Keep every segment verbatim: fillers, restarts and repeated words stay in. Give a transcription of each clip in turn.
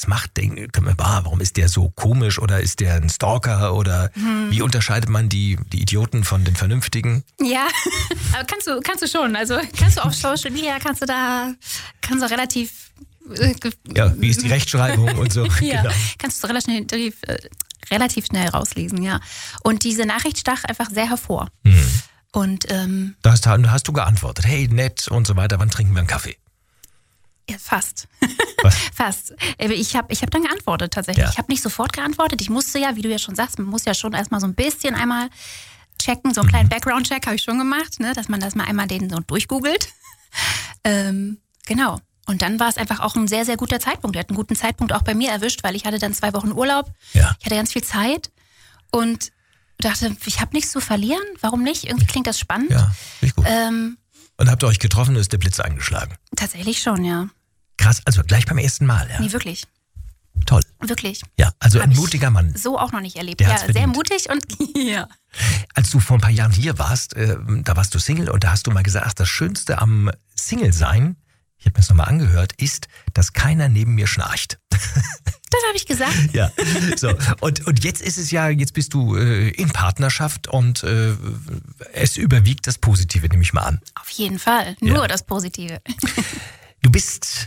das macht, denken, warum ist der so komisch oder ist der ein Stalker oder hm. wie unterscheidet man die, die Idioten von den Vernünftigen? Ja, aber kannst du, kannst du schon. Also kannst du auf Social Media, kannst du da, kannst du relativ... Ja, wie ist die Rechtschreibung und so. Ja, genau. Kannst du relativ, relativ schnell rauslesen, ja. Und diese Nachricht stach einfach sehr hervor. Hm. Und ähm, da hast, hast du geantwortet, hey, nett und so weiter, wann trinken wir einen Kaffee? Ja, fast. Was? Fast. Ich habe ich hab dann geantwortet tatsächlich. Ja. Ich habe nicht sofort geantwortet. Ich musste ja, wie du ja schon sagst, man muss ja schon erstmal so ein bisschen einmal checken, so einen kleinen Background-Check habe ich schon gemacht, ne, dass man das mal einmal den so durchgoogelt. ähm, genau. Und dann war es einfach auch ein sehr, sehr guter Zeitpunkt. Er hat einen guten Zeitpunkt auch bei mir erwischt, weil ich hatte dann zwei Wochen Urlaub. Ja. Ich hatte ganz viel Zeit und dachte, ich habe nichts zu verlieren. Warum nicht? Irgendwie klingt das spannend. Ja, richtig gut. Ähm, Und habt ihr euch getroffen und ist der Blitz eingeschlagen? Tatsächlich schon, ja. Krass, also gleich beim ersten Mal, ja? Nee, wirklich. Toll. Wirklich. Ja, also Hab ein mutiger Mann. So auch noch nicht erlebt. Der Ja, hat's sehr verdient. mutig und ja. Als du vor ein paar Jahren hier warst, äh, da warst du Single und da hast du mal gesagt, ach, das Schönste am Single-Sein, ich habe mir das nochmal angehört, ist, dass keiner neben mir schnarcht. Das habe ich gesagt. Ja, so. Und, und jetzt ist es ja, jetzt bist du äh, in Partnerschaft und äh, es überwiegt das Positive, nehme ich mal an. Auf jeden Fall. Nur Ja. das Positive. Du bist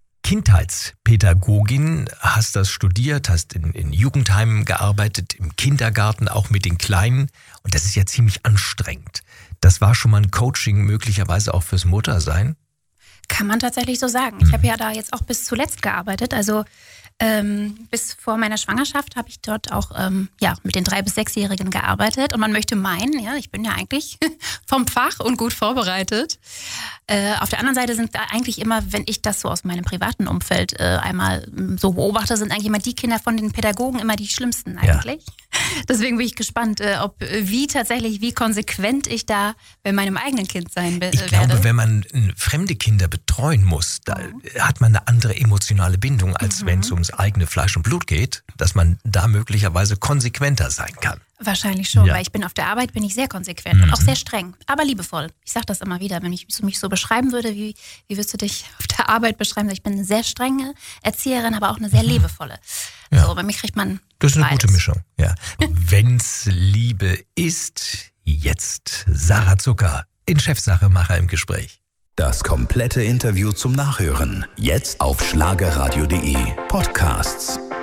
Kindheitspädagogin, hast das studiert, hast in, in Jugendheimen gearbeitet, im Kindergarten, auch mit den Kleinen. Und das ist ja ziemlich anstrengend. Das war schon mal ein Coaching möglicherweise auch fürs Muttersein? Kann man tatsächlich so sagen. Ich habe ja da jetzt auch bis zuletzt gearbeitet. Also ähm, bis vor meiner Schwangerschaft habe ich dort auch ähm, ja, mit den drei- bis sechsjährigen gearbeitet. Und man möchte meinen, ja, ich bin ja eigentlich vom Fach und gut vorbereitet. Äh, auf der anderen Seite sind da eigentlich immer, wenn ich das so aus meinem privaten Umfeld äh, einmal so beobachte, sind eigentlich immer die Kinder von den Pädagogen immer die schlimmsten eigentlich. Ja. Deswegen bin ich gespannt, äh, ob wie tatsächlich, wie konsequent ich da bei meinem eigenen Kind sein be- Ich werde. glaube, wenn man äh, fremde Kinder betreuen muss, da Mhm. hat man eine andere emotionale Bindung, als Mhm. wenn es ums eigene Fleisch und Blut geht, dass man da möglicherweise konsequenter sein kann. Wahrscheinlich schon, Ja. weil ich bin auf der Arbeit, bin ich sehr konsequent Mhm. und auch sehr streng, aber liebevoll. Ich sage das immer wieder, wenn ich mich so beschreiben würde, wie, wie würdest du dich auf der Arbeit beschreiben? Ich bin eine sehr strenge Erzieherin, aber auch eine sehr liebevolle. Ja. So, bei mir kriegt man Das ist eine beides. gute Mischung, ja. Wenn's Liebe ist, jetzt Sarah Zucker in Chefsachemacher im Gespräch. Das komplette Interview zum Nachhören. Jetzt auf schlagerradio punkt de Podcasts.